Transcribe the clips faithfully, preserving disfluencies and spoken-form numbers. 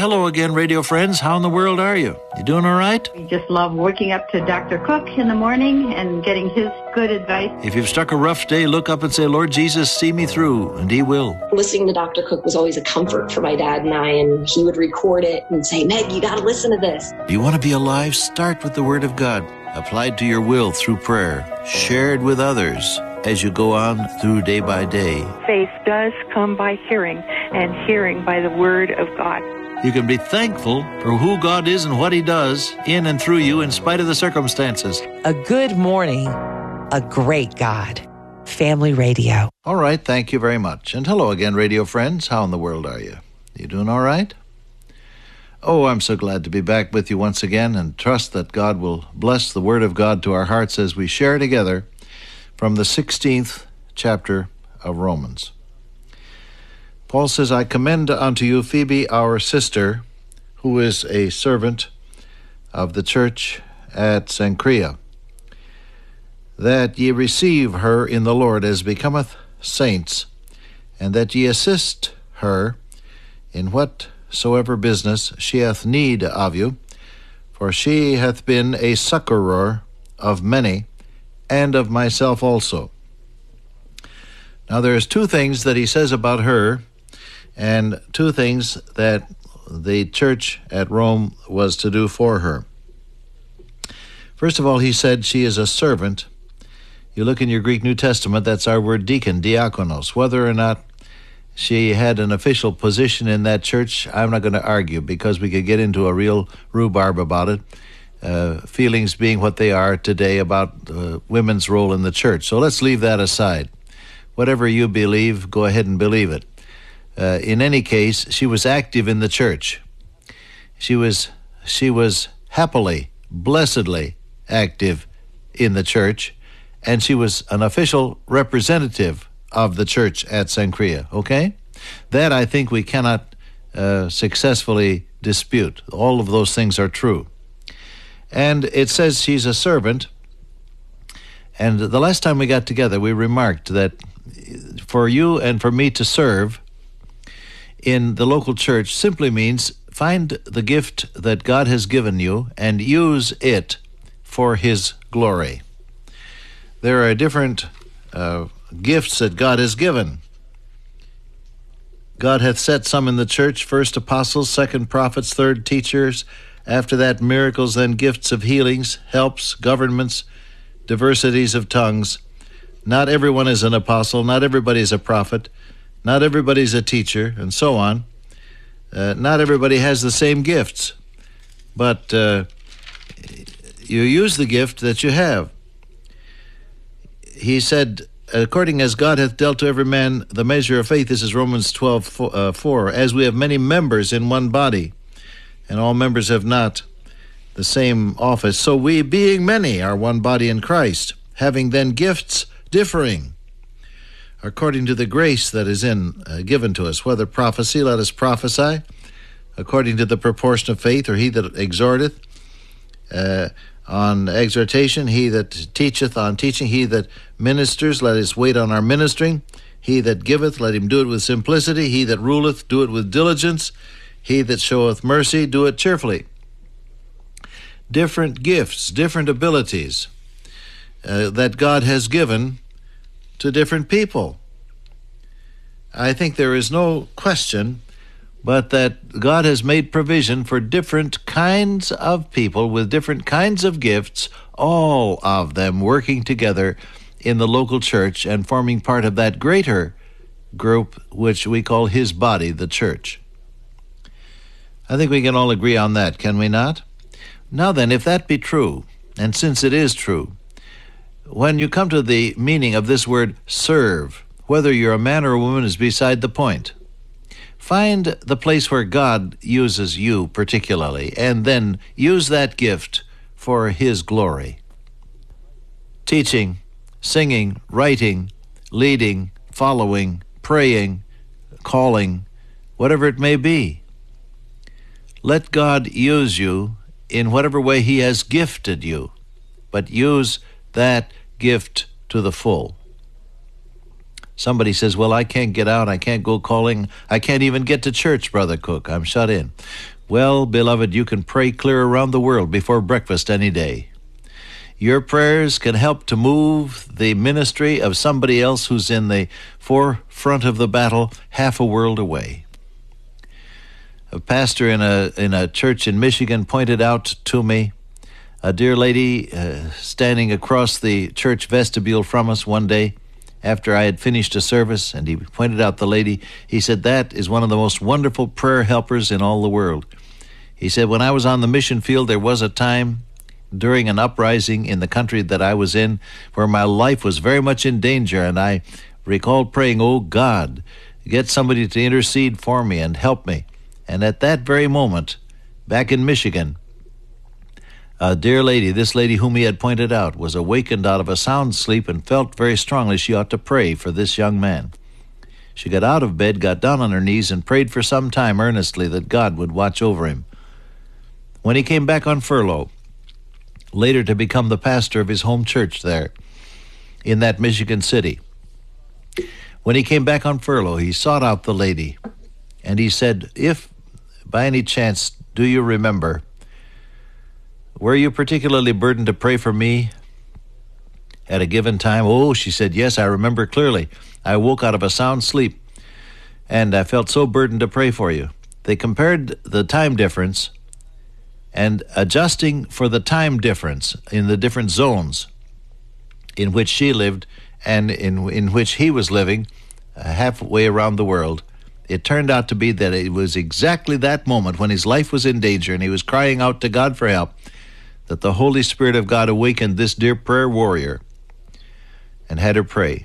Hello again, radio friends. How in the world are you? You doing all right? We just love waking up to Doctor Cook in the morning and getting his good advice. If you've struck a rough day, look up and say, Lord Jesus, see me through, and He will. Listening to Doctor Cook was always a comfort for my dad and I, and he would record it and say, Meg, you got to listen to this. Do you want to be alive? Start with the Word of God, applied to your will through prayer, shared with others as you go on through day by day. Faith does come by hearing, and hearing by the Word of God. You can be thankful for who God is and what He does in and through you in spite of the circumstances. A good morning, a great God. Family Radio. All right, thank you very much. And hello again, radio friends. How in the world are you? You doing all right? Oh, I'm so glad to be back with you once again, and trust that God will bless the Word of God to our hearts as we share together from the sixteenth chapter of Romans. Paul says, I commend unto you Phoebe, our sister, who is a servant of the church at Cenchrea, that ye receive her in the Lord as becometh saints, and that ye assist her in whatsoever business she hath need of you, for she hath been a succorer of many, and of myself also. Now there's two things that he says about her, and two things that the church at Rome was to do for her. First of all, he said she is a servant. You look in your Greek New Testament, that's our word deacon, diakonos. Whether or not she had an official position in that church, I'm not going to argue, because we could get into a real rhubarb about it, uh, feelings being what they are today about uh, women's role in the church. So let's leave that aside. Whatever you believe, go ahead and believe it. Uh, in any case, she was active in the church. She was she was happily, blessedly active in the church, and she was an official representative of the church at Cenchrea, okay? That I think we cannot uh, successfully dispute. All of those things are true. And it says she's a servant, and the last time we got together, we remarked that for you and for me to serve in the local church simply means find the gift that God has given you and use it for His glory. There are different uh, gifts that God has given. God hath set some in the church, first apostles, second prophets, third teachers, after that miracles, then gifts of healings, helps, governments, diversities of tongues. Not everyone is an apostle, not everybody is a prophet, not everybody's a teacher, and so on. Uh, not everybody has the same gifts, but uh, you use the gift that you have. He said, according as God hath dealt to every man the measure of faith, this is Romans twelve four, as we have many members in one body, and all members have not the same office, so we, being many, are one body in Christ, having then gifts differing, according to the grace that is in uh, given to us, whether prophecy, let us prophesy, according to the proportion of faith, or he that exhorteth uh, on exhortation, he that teacheth on teaching, he that ministers, let us wait on our ministering, he that giveth, let him do it with simplicity, he that ruleth, do it with diligence, he that showeth mercy, do it cheerfully. Different gifts, different abilities uh, that God has given to different people. I think there is no question but that God has made provision for different kinds of people with different kinds of gifts, all of them working together in the local church and forming part of that greater group which we call His body, the church. I think we can all agree on that, can we not? Now then, if that be true, and since it is true, when you come to the meaning of this word serve, whether you're a man or a woman is beside the point. Find the place where God uses you particularly, and then use that gift for His glory. Teaching, singing, writing, leading, following, praying, calling, whatever it may be. Let God use you in whatever way He has gifted you, but use that gift to the full. Somebody says, well, I can't get out. I can't go calling. I can't even get to church, Brother Cook. I'm shut in. Well, beloved, you can pray clear around the world before breakfast any day. Your prayers can help to move the ministry of somebody else who's in the forefront of the battle half a world away. A pastor in a in a church in Michigan pointed out to me a dear lady uh, standing across the church vestibule from us one day after I had finished a service, and he pointed out the lady. He said, that is one of the most wonderful prayer helpers in all the world. He said, when I was on the mission field, there was a time during an uprising in the country that I was in where my life was very much in danger, and I recalled praying, oh God, get somebody to intercede for me and help me. And at that very moment, back in Michigan, a dear lady, this lady whom he had pointed out, was awakened out of a sound sleep and felt very strongly she ought to pray for this young man. She got out of bed, got down on her knees, and prayed for some time earnestly that God would watch over him. When he came back on furlough, later to become the pastor of his home church there in that Michigan city, when he came back on furlough, he sought out the lady, and he said, if by any chance do you remember, were you particularly burdened to pray for me at a given time? Oh, she said, yes, I remember clearly. I woke out of a sound sleep, and I felt so burdened to pray for you. They compared the time difference, and adjusting for the time difference in the different zones in which she lived and in in which he was living uh, halfway around the world, it turned out to be that it was exactly that moment when his life was in danger and he was crying out to God for help that the Holy Spirit of God awakened this dear prayer warrior and had her pray.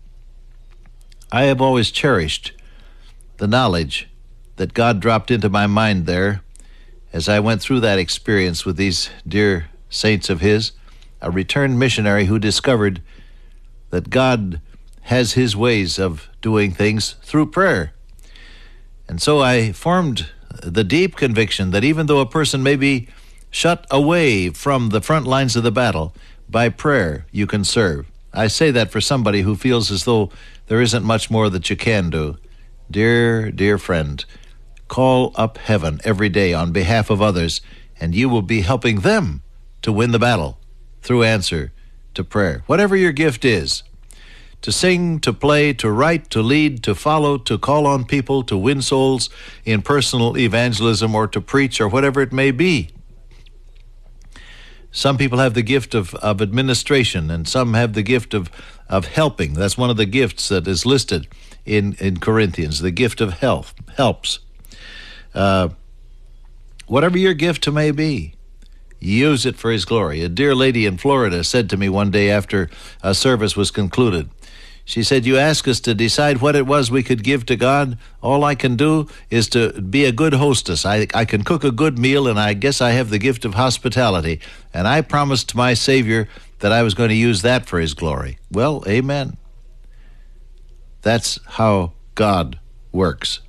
I have always cherished the knowledge that God dropped into my mind there as I went through that experience with these dear saints of his, a returned missionary who discovered that God has his ways of doing things through prayer. And so I formed the deep conviction that even though a person may be shut away from the front lines of the battle, by prayer you can serve. I say that for somebody who feels as though there isn't much more that you can do. Dear, dear friend, call up heaven every day on behalf of others, and you will be helping them to win the battle through answer to prayer. Whatever your gift is, to sing, to play, to write, to lead, to follow, to call on people, to win souls in personal evangelism, or to preach, or whatever it may be. Some people have the gift of, of administration, and some have the gift of, of helping. That's one of the gifts that is listed in, in Corinthians, the gift of health, helps. Uh, whatever your gift may be, use it for his glory. A dear lady in Florida said to me one day after a service was concluded, she said, you ask us to decide what it was we could give to God. All I can do is to be a good hostess. I, I can cook a good meal, and I guess I have the gift of hospitality. And I promised my Savior that I was going to use that for his glory. Well, amen. That's how God works.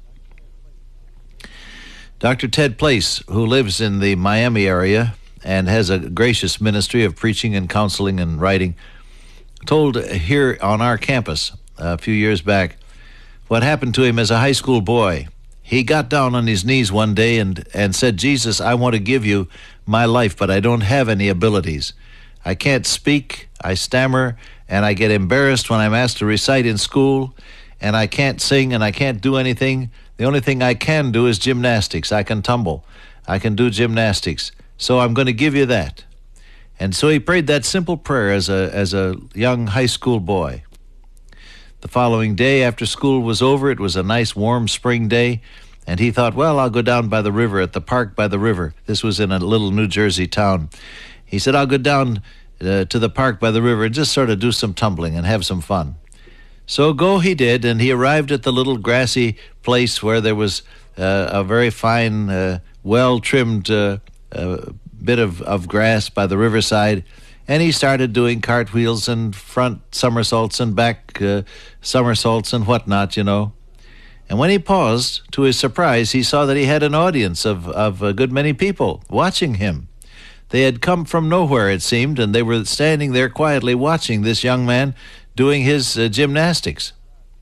Doctor Ted Place, who lives in the Miami area and has a gracious ministry of preaching and counseling and writing, told here on our campus a few years back what happened to him as a high school boy. He got down on his knees one day and, and said, Jesus, I want to give you my life, but I don't have any abilities. I can't speak, I stammer, and I get embarrassed when I'm asked to recite in school, and I can't sing, and I can't do anything. The only thing I can do is gymnastics. I can tumble. I can do gymnastics. So I'm going to give you that. And so he prayed that simple prayer as a as a young high school boy. The following day, after school was over, it was a nice warm spring day, and he thought, well, I'll go down by the river, at the park by the river. This was in a little New Jersey town. He said, I'll go down uh, to the park by the river and just sort of do some tumbling and have some fun. So go he did, and he arrived at the little grassy place where there was uh, a very fine, uh, well-trimmed uh, uh, bit of, of grass by the riverside, and he started doing cartwheels and front somersaults and back uh, somersaults and whatnot, you know. And when he paused, to his surprise, he saw that he had an audience of, of a good many people watching him. They had come from nowhere, it seemed, and they were standing there quietly watching this young man doing his uh, gymnastics.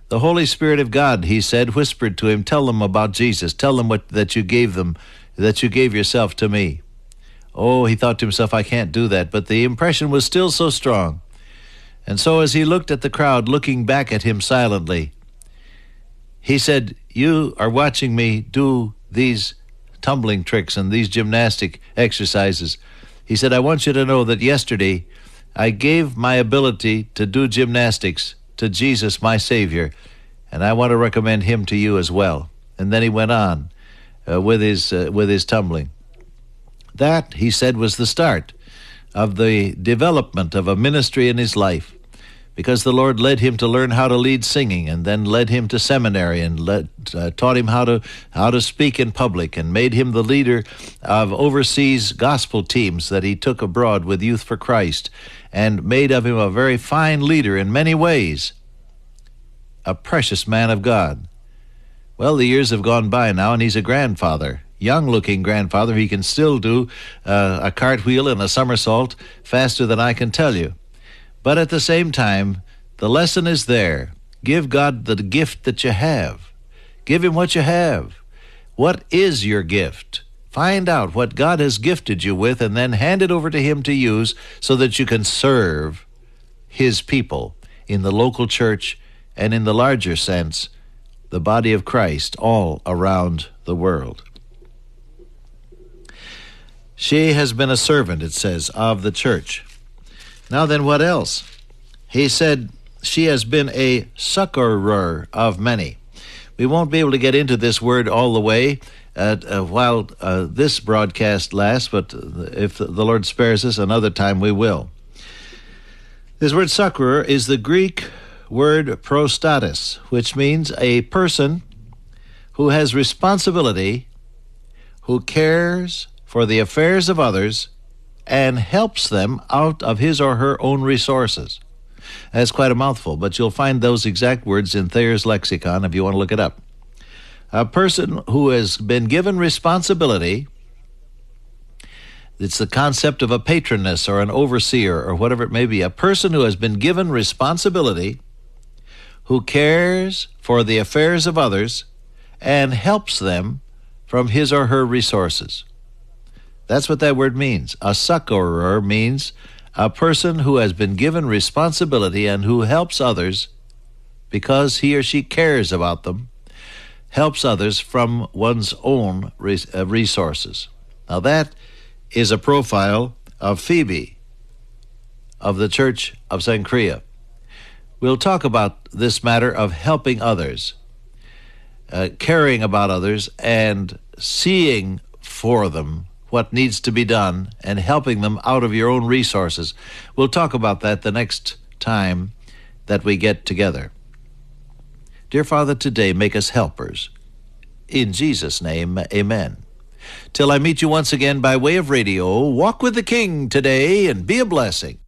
The Holy Spirit of God, he said, whispered to him, tell them about Jesus. Tell them what, that you gave them, that you gave yourself to me. Oh, he thought to himself, I can't do that. But the impression was still so strong. And so as he looked at the crowd, looking back at him silently, he said, you are watching me do these tumbling tricks and these gymnastic exercises. He said, I want you to know that yesterday I gave my ability to do gymnastics to Jesus, my Savior, and I want to recommend him to you as well. And then he went on uh, with his uh, with his tumbling. That, he said, was the start of the development of a ministry in his life, because the Lord led him to learn how to lead singing, and then led him to seminary and led, uh, taught him how to how to speak in public, and made him the leader of overseas gospel teams that he took abroad with Youth for Christ, and made of him a very fine leader in many ways, a precious man of God. Well, the years have gone by now, and he's a grandfather, young-looking grandfather. He can still do uh, a cartwheel and a somersault faster than I can tell you. But at the same time, the lesson is there. Give God the gift that you have. Give him what you have. What is your gift? Find out what God has gifted you with, and then hand it over to him to use so that you can serve his people in the local church and, in the larger sense, the body of Christ all around the world. She has been a servant, it says, of the church. Now then, what else? He said she has been a succorer of many. We won't be able to get into this word all the way uh, uh, while uh, this broadcast lasts, but if the Lord spares us, another time we will. This word succorer is the Greek word prostatis, which means a person who has responsibility, who cares for the affairs of others, and helps them out of his or her own resources. That's quite a mouthful, but you'll find those exact words in Thayer's lexicon if you want to look it up. A person who has been given responsibility, it's the concept of a patroness or an overseer or whatever it may be, a person who has been given responsibility, who cares for the affairs of others and helps them from his or her resources. That's what that word means. A succorer means a person who has been given responsibility and who helps others because he or she cares about them, helps others from one's own resources. Now that is a profile of Phoebe of the Church of Cenchrea. We'll talk about this matter of helping others, uh, caring about others, and seeing for them what needs to be done and helping them out of your own resources. We'll talk about that the next time that we get together. Dear Father, today make us helpers. In Jesus' name, amen. Till I meet you once again by way of radio, walk with the King today and be a blessing.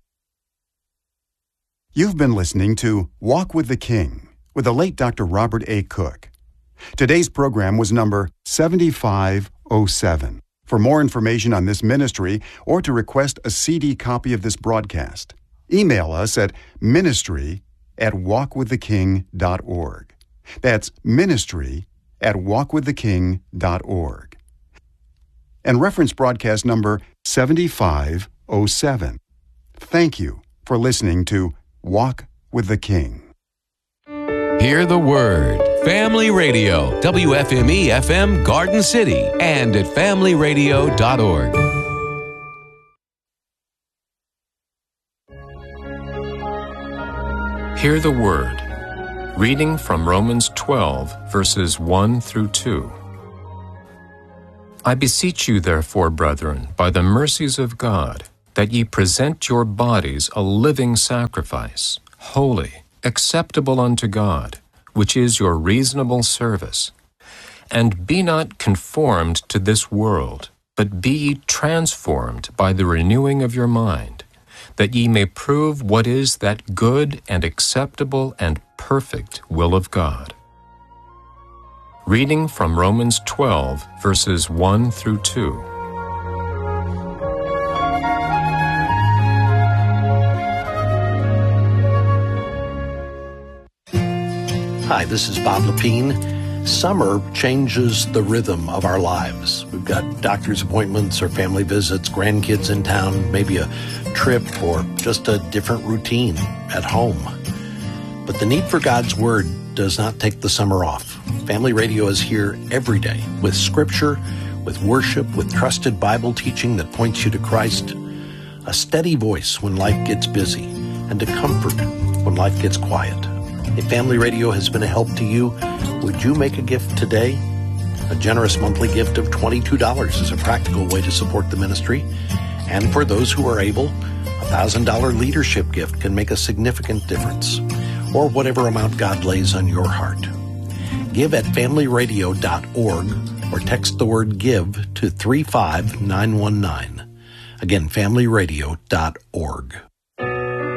You've been listening to Walk with the King with the late Doctor Robert A. Cook. Today's program was number seventy-five oh seven. For more information on this ministry or to request a C D copy of this broadcast, email us at ministry at walk with the king dot org. That's ministry at walk with the king dot org. And reference broadcast number seventy-five oh seven. Thank you for listening to Walk with the King. Hear the Word. Family Radio, W F M E F M Garden City, and at family radio dot org. Hear the Word. Reading from Romans twelve, verses one through two. I beseech you, therefore, brethren, by the mercies of God, that ye present your bodies a living sacrifice, holy, acceptable unto God, which is your reasonable service. And be not conformed to this world, but be ye transformed by the renewing of your mind, that ye may prove what is that good and acceptable and perfect will of God. Reading from Romans twelve, verses one through two. Hi, this is Bob Lepine. Summer changes the rhythm of our lives. We've got doctor's appointments or family visits, grandkids in town, maybe a trip or just a different routine at home. But the need for God's Word does not take the summer off. Family Radio is here every day with scripture, with worship, with trusted Bible teaching that points you to Christ, a steady voice when life gets busy, and a comfort when life gets quiet. If Family Radio has been a help to you, would you make a gift today? A generous monthly gift of twenty-two dollars is a practical way to support the ministry. And for those who are able, a one thousand dollars leadership gift can make a significant difference, or whatever amount God lays on your heart. Give at family radio dot org or text the word GIVE to three five nine one nine. Again, family radio dot org.